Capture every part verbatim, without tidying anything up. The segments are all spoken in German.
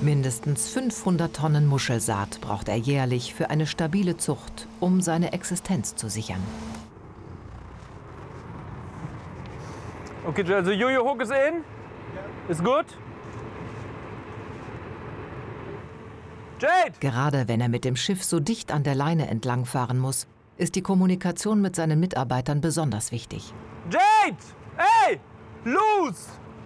Mindestens fünfhundert Tonnen Muschelsaat braucht er jährlich für eine stabile Zucht, um seine Existenz zu sichern. Okay, Joel, the yo-yo hook is in? Is good? Jade! Gerade wenn er mit dem Schiff so dicht an der Leine entlangfahren muss, ist die Kommunikation mit seinen Mitarbeitern besonders wichtig. Jade! Hey! Los!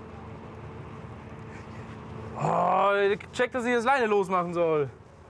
Oh, check, dass ich das Leine losmachen soll.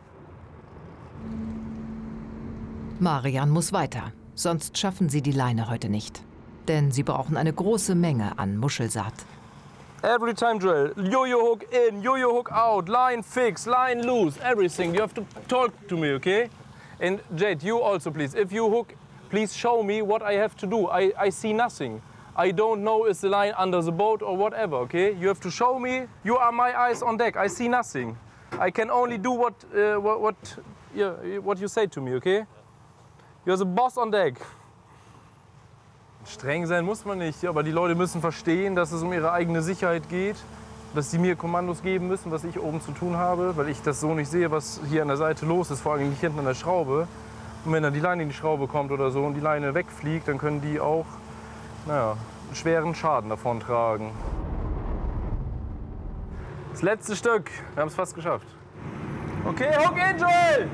Marian muss weiter, sonst schaffen sie die Leine heute nicht. Denn sie brauchen eine große Menge an Muschelsaat. Every time, Joel. Yo-yo hook in, yo-yo hook out, line fix, line loose, everything. You have to talk to me, okay? And Jade, you also, please. If you hook, please show me what I have to do. I, I see nothing. I don't know is the line under the boat or whatever, okay? You have to show me. You are my eyes on deck. I see nothing. I can only do what, uh, what, what, yeah, what you say to me, okay? You're the boss on deck. Streng sein muss man nicht, aber die Leute müssen verstehen, dass es um ihre eigene Sicherheit geht, dass sie mir Kommandos geben müssen, was ich oben zu tun habe, weil ich das so nicht sehe, was hier an der Seite los ist, vor allem nicht hinten an der Schraube. Und wenn dann die Leine in die Schraube kommt oder so und die Leine wegfliegt, dann können die auch, naja, einen schweren Schaden davon tragen. Das letzte Stück, wir haben es fast geschafft. Okay, hook in, Joel!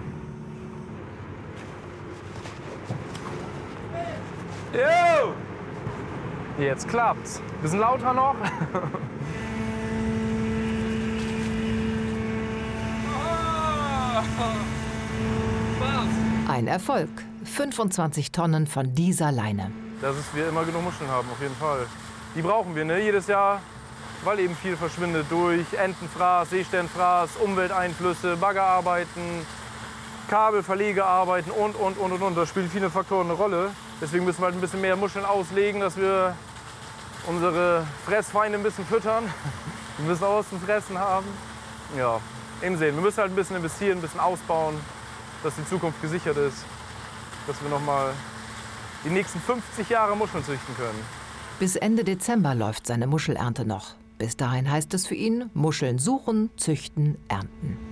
Yo! Jetzt klappt's. Bisschen lauter noch. Ein Erfolg. fünfundzwanzig Tonnen von dieser Leine. Dass wir immer genug Muscheln haben, auf jeden Fall. Die brauchen wir, ne? Jedes Jahr, weil eben viel verschwindet durch Entenfraß, Seesternfraß, Umwelteinflüsse, Baggerarbeiten, Kabelverlegearbeiten und, und, und, und, und. Da spielen viele Faktoren eine Rolle. Deswegen müssen wir halt ein bisschen mehr Muscheln auslegen, dass wir unsere Fressfeinde ein bisschen füttern. Wir müssen auch was zum Fressen haben. Ja, eben sehen. Wir müssen halt ein bisschen investieren, ein bisschen ausbauen, dass die Zukunft gesichert ist. Dass wir noch mal die nächsten fünfzig Jahre Muscheln züchten können. Bis Ende Dezember läuft seine Muschelernte noch. Bis dahin heißt es für ihn, Muscheln suchen, züchten, ernten.